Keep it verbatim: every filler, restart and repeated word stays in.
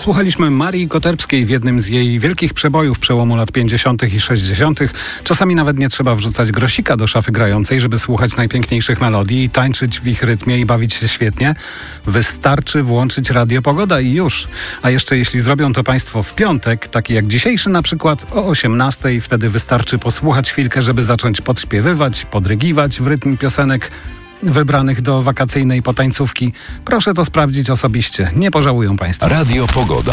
Słuchaliśmy Marii Koterbskiej w jednym z jej wielkich przebojów przełomu lat pięćdziesiątych i sześćdziesiątych. Czasami nawet nie trzeba wrzucać grosika do szafy grającej, żeby słuchać najpiękniejszych melodii i tańczyć w ich rytmie i bawić się świetnie. Wystarczy włączyć Radio Pogoda i już. A jeszcze jeśli zrobią to Państwo w piątek, taki jak dzisiejszy na przykład o osiemnastej, wtedy wystarczy posłuchać chwilkę, żeby zacząć podśpiewywać, podrygiwać w rytm piosenek wybranych do wakacyjnej potańcówki. Proszę to sprawdzić osobiście. Nie pożałują Państwo. Radio Pogoda.